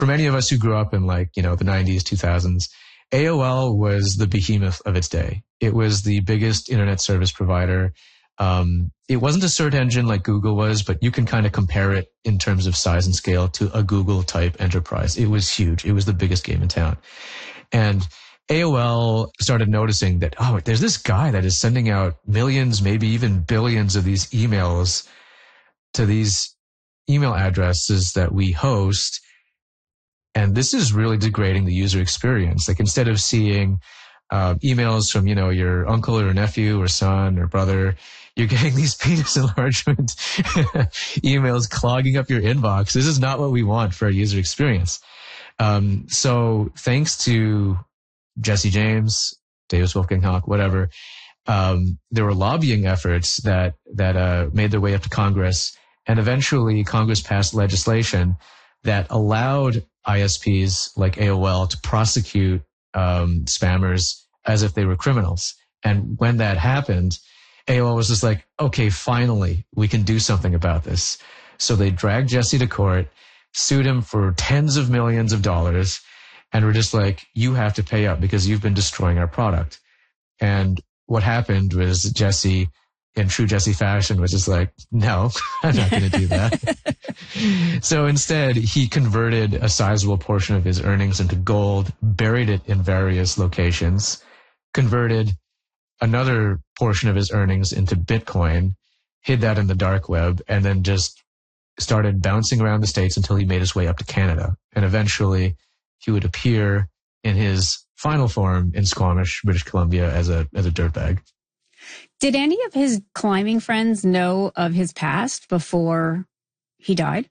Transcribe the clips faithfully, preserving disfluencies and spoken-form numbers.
for many of us who grew up in like, you know, the nineties, two thousands, A O L was the behemoth of its day. It was the biggest internet service provider. Um, it wasn't a search engine like Google was, but you can kind of compare it in terms of size and scale to a Google type enterprise. It was huge. It was the biggest game in town. And A O L started noticing that, oh, there's this guy that is sending out millions, maybe even billions of these emails to these email addresses that we host. And this is really degrading the user experience. Like instead of seeing uh, emails from, you know, your uncle or nephew or son or brother, you're getting these penis enlargement emails clogging up your inbox. This is not what we want for our user experience. Um, so thanks to Jesse James, Davis Wolfgang Hawk, whatever, um, there were lobbying efforts that, that, uh, made their way up to Congress. And eventually Congress passed legislation that allowed I S Ps like A O L to prosecute, um, spammers as if they were criminals. And when that happened, A O L was just like, okay, finally, we can do something about this. So they dragged Jesse to court, sued him for tens of millions of dollars, and were just like, you have to pay up because you've been destroying our product. And what happened was Jesse, in true Jesse fashion, was just like, no, I'm not going to do that. So instead, he converted a sizable portion of his earnings into gold, buried it in various locations, converted another portion of his earnings into Bitcoin, hid that in the dark web, and then just started bouncing around the States until he made his way up to Canada. And eventually he would appear in his final form in Squamish, British Columbia as a, as a dirtbag. Did any of his climbing friends know of his past before he died?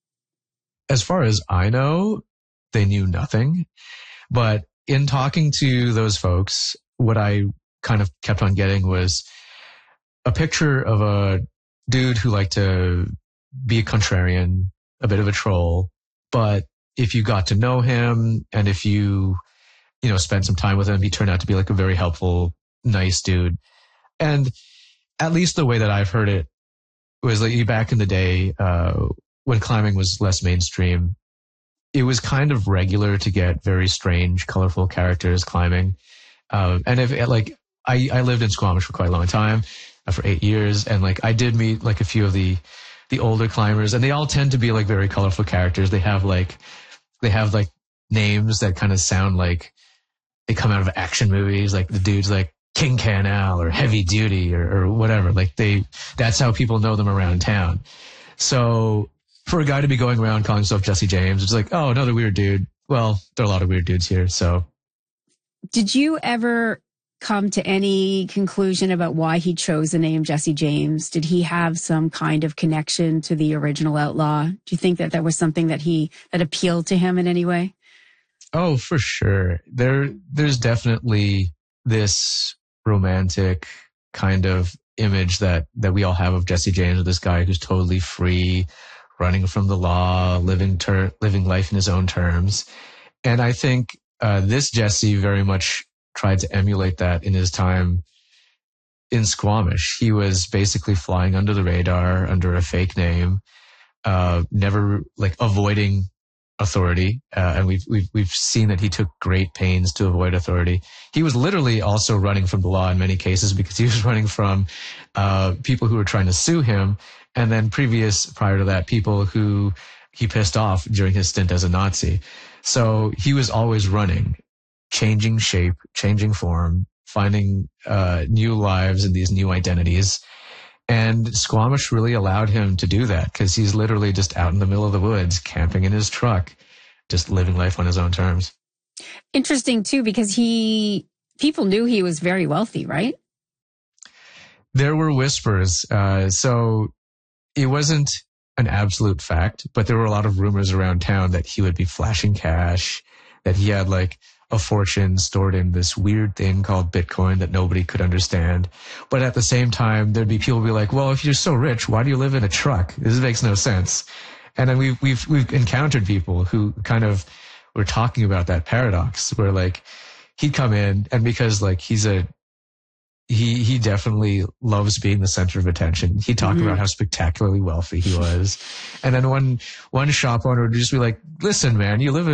As far as I know, they knew nothing. But in talking to those folks, what I kind of kept on getting was a picture of a dude who liked to be a contrarian, a bit of a troll. But if you got to know him and if you, you know, spent some time with him, he turned out to be like a very helpful, nice dude. And at least the way that I've heard it was like back in the day, uh, when climbing was less mainstream, it was kind of regular to get very strange, colorful characters climbing. Um, and if like, I, I lived in Squamish for quite a long time, uh, for eight years. And like, I did meet like a few of the, the older climbers, and they all tend to be like very colorful characters. They have like, they have like names that kind of sound like they come out of action movies. Like the dude's like King Canal or Heavy Duty or, or whatever. Like they, that's how people know them around town. So for a guy to be going around calling himself Jesse James, it's like, oh, another weird dude. Well, there are a lot of weird dudes here. So did you ever come to any conclusion about why he chose the name Jesse James? Did he have some kind of connection to the original outlaw? Do you think that there was something that he, that appealed to him in any way? Oh, for sure. There, there's definitely this romantic kind of image that, that we all have of Jesse James, of this guy who's totally free, running from the law, living ter- living life in his own terms. And I think uh, this Jesse very much tried to emulate that in his time in Squamish. He was basically flying under the radar, under a fake name, uh, never like avoiding authority. Uh, and we've, we've, we've seen that he took great pains to avoid authority. He was literally also running from the law in many cases because he was running from, uh, people who were trying to sue him. And then previous, prior to that, people who he pissed off during his stint as a Nazi. So he was always running, changing shape, changing form, finding uh, new lives and these new identities. And Squamish really allowed him to do that because he's literally just out in the middle of the woods, camping in his truck, just living life on his own terms. Interesting, too, because he, people knew he was very wealthy, right? There were whispers. Uh, so it wasn't an absolute fact, but there were a lot of rumors around town that he would be flashing cash, that he had like a fortune stored in this weird thing called Bitcoin that nobody could understand. But at the same time, there'd be people be like, well, if you're so rich, why do you live in a truck? This makes no sense. And then we've, we've, we've encountered people who kind of were talking about that paradox where like he'd come in and because like he's a, he he definitely loves being the center of attention. He talked mm-hmm. about how spectacularly wealthy he was. And then one one shop owner would just be like, listen, man, you live